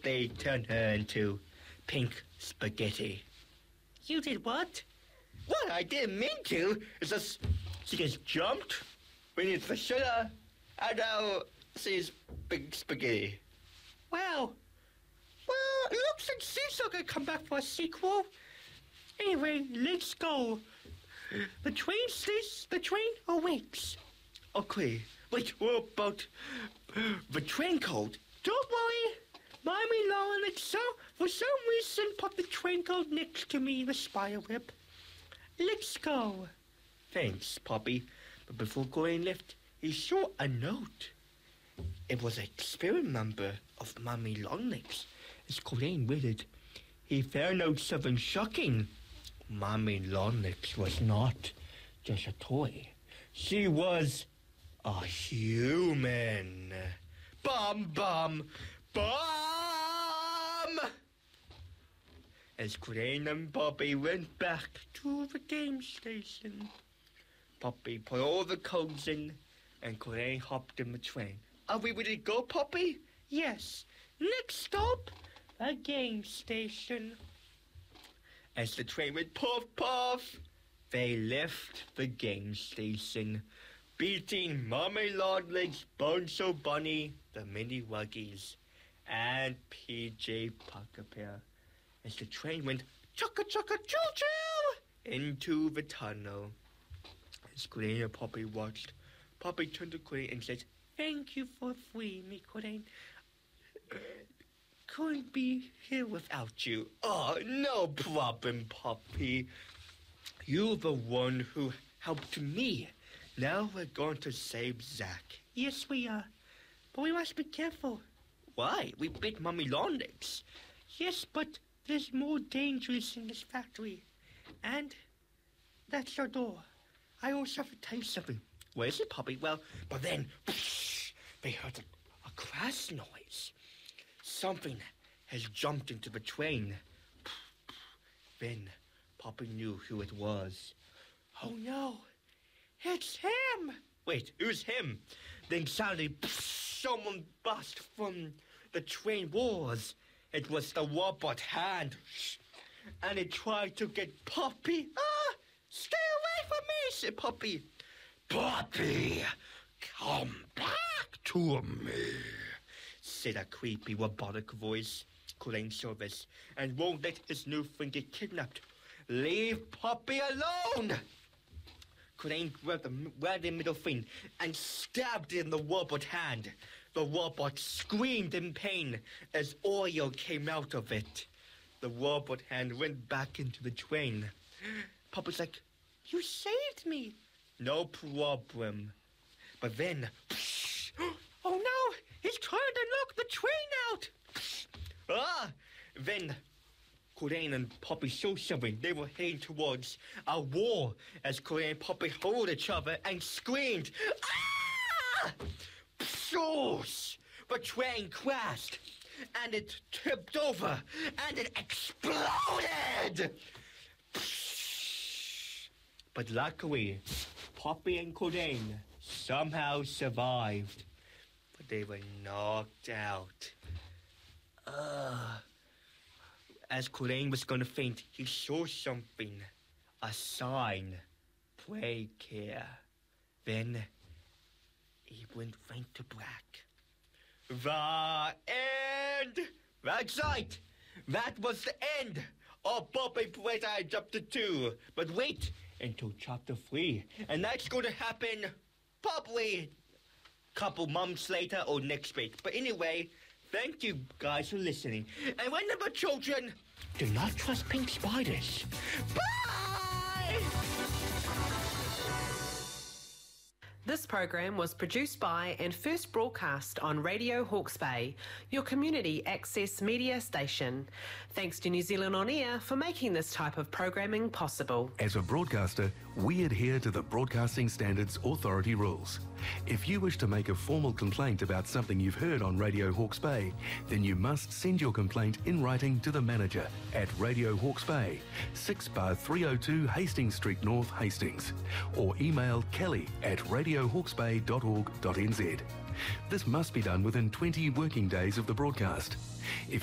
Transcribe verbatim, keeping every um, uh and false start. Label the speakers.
Speaker 1: they turned her into pink spaghetti.
Speaker 2: You did what?
Speaker 1: What I didn't mean to. It's just she just jumped, went into the sugar, and now she's pink spaghetti.
Speaker 2: Wow. Well, it looks like she's not going to come back for a sequel. Anyway, let's go. The train stays, the train awakes.
Speaker 1: Okay, wait, what about the train code?
Speaker 2: Don't worry. Mommy Long and so for some reason put the train code next to me, the spider whip. Let's go.
Speaker 1: Thanks, Poppy. But before going left, he saw a note. It was an experiment number of Mommy Longlegs. As Colleen read it, he found out something shocking. Mommy Longlegs was not just a toy. She was a human. Bum, bum, bum! As Colleen and Poppy went back to the game station, Poppy put all the codes in, and Colleen hopped in the train. Are we ready to go, Poppy?
Speaker 2: Yes. Next stop, the game station.
Speaker 1: As the train went puff, puff, they left the game station, beating Mommy Longlegs, Bonzo Bunny, the Mini Wuggies, and P J Parker Bear. As the train went chugga chugga choo choo into the tunnel. As Colleen and Poppy watched, Poppy turned to Colleen and said,
Speaker 2: "Thank you for freeing me, Colleen. Couldn't be here without you."
Speaker 1: "Oh, no problem, Poppy. You're the one who helped me. Now we're going to save Zach."
Speaker 2: "Yes, we are. But we must be careful."
Speaker 1: "Why? We bit Mommy Longlegs."
Speaker 2: "Yes, but there's more dangerous in this factory. And that's our door. I also have to tell you something."
Speaker 1: "Where is it, Poppy?" "Well, but then whoosh, they heard a, a crash noise. Something has jumped into the train." Then Poppy knew who it was.
Speaker 2: "Oh no, it's him!"
Speaker 1: "Wait, who's him?" Then suddenly someone burst from the train walls. It was the robot hand, and it tried to get Poppy. "Ah, stay away from me," said Poppy. "Poppy, come back to me," said a creepy robotic voice. Colleen saw this and won't let his new friend get kidnapped. "Leave Poppy alone!" Colleen grabbed the, grabbed the middle finger and stabbed it in the robot hand. The robot screamed in pain as oil came out of it. The robot hand went back into the train. Poppy's like,
Speaker 2: "You saved me."
Speaker 1: "No problem." But then,
Speaker 2: "Oh no, he's trying to knock the train out."
Speaker 1: Ah! Then Colleen and Poppy saw something. They were heading towards a wall as Colleen and Poppy held each other and screamed. Ah! Pshoosh! The train crashed and it tipped over and it exploded. Psh! But luckily, Poppy and Colleen somehow survived. But they were knocked out. Ugh. As Colleen was going to faint, he saw something. A sign. "Pray care." Then he went right to black. The end! That's right! That was the end of Poppy Playtime Chapter two. But wait until Chapter three. And that's going to happen probably a couple months later or next week. But anyway, thank you guys for listening. And remember, children, do not trust pink spiders. Bye!
Speaker 3: This program was produced by and first broadcast on Radio Hawke's Bay, your community access media station. Thanks to New Zealand On Air for making this type of programming possible.
Speaker 4: As a broadcaster, we adhere to the Broadcasting Standards Authority rules. If you wish to make a formal complaint about something you've heard on Radio Hawke's Bay, then you must send your complaint in writing to the manager at Radio Hawke's Bay, six bar three oh two Hastings Street North, Hastings, or email kelly at radio hawke's bay dot org dot n z. This must be done within twenty working days of the broadcast. If